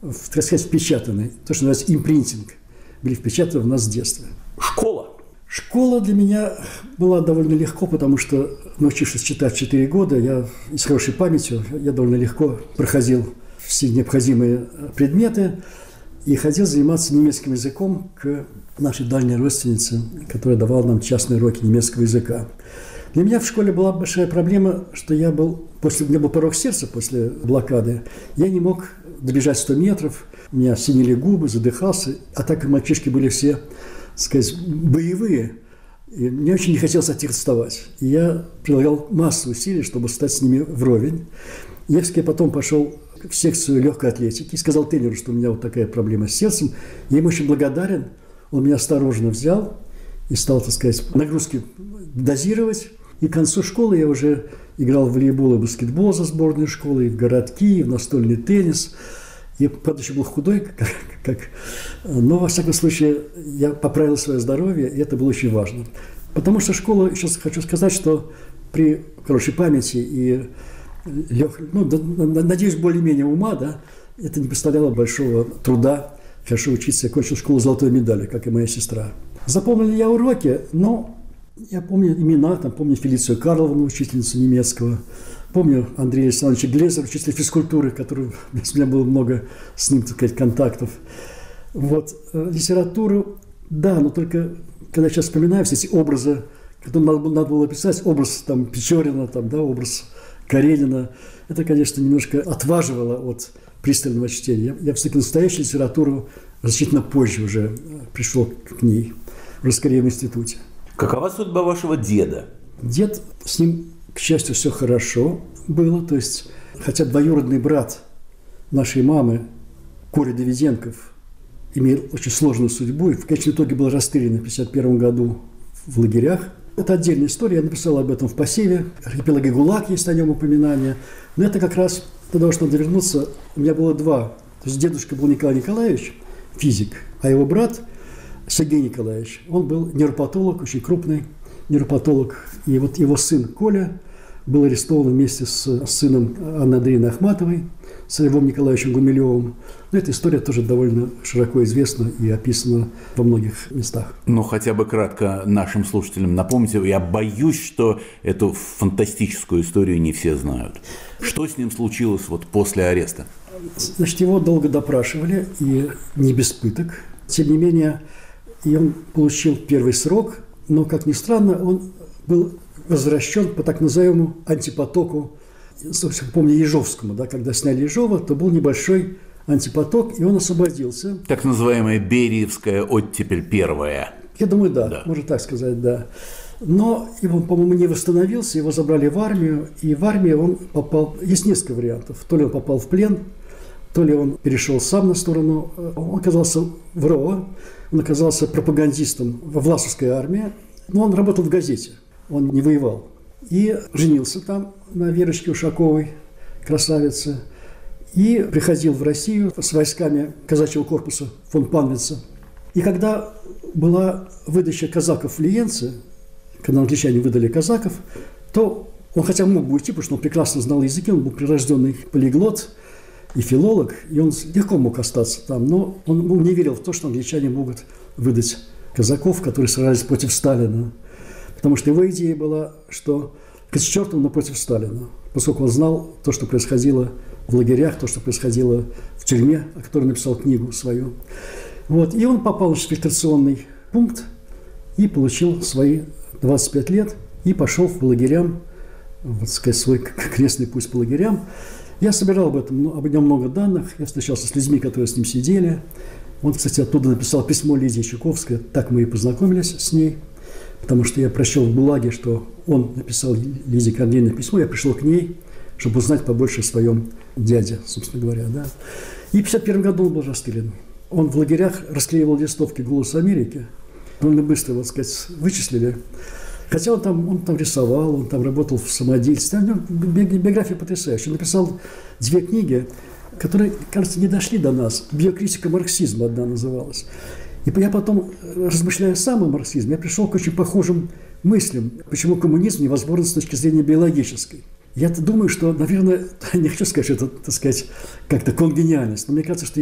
так сказать, впечатаны. То, что называется импринтинг, были впечатаны в нас с детства. Школа. Школа для меня была довольно легко, потому что, научившись читать в 4 года, я с хорошей памятью, я довольно легко проходил все необходимые предметы и ходил заниматься немецким языком к нашей дальней родственнице, которая давала нам частные уроки немецкого языка. Для меня в школе была большая проблема, что у меня был порог сердца после блокады, я не мог добежать 100 метров, у меня синели губы, задыхался, а так как мальчишки были все, сказать, боевые, и мне очень не хотелось от них отставать. И я прилагал массу усилий, чтобы стать с ними вровень. Я потом пошел в секцию легкой атлетики и сказал тренеру, что у меня вот такая проблема с сердцем. Я ему очень благодарен. Он меня осторожно взял и стал, так сказать, нагрузки дозировать. И к концу школы я уже играл в волейбол и баскетбол за сборную школы, и в городки, и в настольный теннис. Я, правда, еще был худой, но, во всяком случае, я поправил свое здоровье, и это было очень важно. Потому что школа, сейчас хочу сказать, что при хорошей памяти и, надеюсь, более-менее ума, да, это не представляло большого труда хорошо учиться. Я кончил школу с золотой медалью, как и моя сестра. Запомнил ли я уроки? Но я помню имена, помню Фелицию Карловну, учительницу немецкого, помню Андрея Александровича Глезера, учителя физкультуры, который, у меня было много с ним, так сказать, контактов. Вот. Литературу, да, но только, когда я сейчас вспоминаю все эти образы, которые надо было писать, образ Печорина, образ Каренина, это, конечно, немножко отваживало от пристального чтения. Я все-таки настоящую литературу значительно позже уже пришел к ней, уже скорее в институте. Какова судьба вашего деда? Дед, с ним, к счастью, все хорошо было. То есть, хотя двоюродный брат нашей мамы, Коля Давиденков, имел очень сложную судьбу и в конечном итоге был расстрелян в 1951 году в лагерях. Это отдельная история, я написал об этом в посеве. Архипелаге ГУЛАГ есть о нем упоминание. Но это как раз, для того, чтобы вернуться, у меня было два. То есть дедушка был Николай Николаевич, физик, а его брат Сергей Николаевич, он был нейропатолог, очень крупный нейропатолог. И вот его сын Коля был арестован вместе с сыном Анны Андреевны Ахматовой, с Львом Николаевичем Гумилевым. Но эта история тоже довольно широко известна и описана во многих местах. Ну, хотя бы кратко нашим слушателям напомните, я боюсь, что эту фантастическую историю не все знают. Что с ним случилось вот после ареста? Значит, его долго допрашивали, и не без пыток. Тем не менее, и он получил первый срок, но, как ни странно, он был возвращен по так называемому антипотоку, помню, Ежовскому, да, когда сняли Ежова, то был небольшой антипоток, и он освободился. Так называемая Бериевская оттепель первая. Я думаю, да, можно так сказать, да. Но он, по-моему, не восстановился, его забрали в армию, и в армии он попал... Есть несколько вариантов. То ли он попал в плен, то ли он перешел сам на сторону. Он оказался в РО, он оказался пропагандистом во Власовской армии, но он работал в газете, он не воевал. И женился там на Верочке Ушаковой, красавице, и приходил в Россию с войсками казачьего корпуса фон Панвица. И когда была выдача казаков в Лиенце, когда англичане выдали казаков, то он хотя мог бы уйти, потому что он прекрасно знал языки, он был прирожденный полиглот и филолог, и он легко мог остаться там, но он не верил в то, что англичане могут выдать казаков, которые сражались против Сталина. Потому что его идея была, что к черту, но против Сталина, поскольку он знал то, что происходило в лагерях, то, что происходило в тюрьме, о которой написал книгу свою. Вот. И он попал в фильтрационный пункт и получил свои 25 лет и пошел по лагерям, вот сказать, свой крестный путь по лагерям. Я собирал об нем много данных, я встречался с людьми, которые с ним сидели. Он, кстати, оттуда написал письмо Лидии Чайковской, так мы и познакомились с ней, потому что я прочел в БУЛАГе, что он написал Лизе Корнеевне письмо, я пришел к ней, чтобы узнать побольше о своем дяде, собственно говоря. Да. И в 1951 году он был расстрелян. Он в лагерях расклеивал листовки «Голос Америки», довольно быстро, вот сказать, вычислили. Хотя он там рисовал, он там работал в самодельстве. Биография потрясающая. Он написал 2 книги, которые, кажется, не дошли до нас. «Биокритика марксизма» одна называлась. И я потом, размышляя сам о марксизме, я пришел к очень похожим мыслям, почему коммунизм невозможен с точки зрения биологической. Я-то думаю, что, наверное, не хочу сказать, что это, так сказать, как-то конгениальность, но мне кажется, что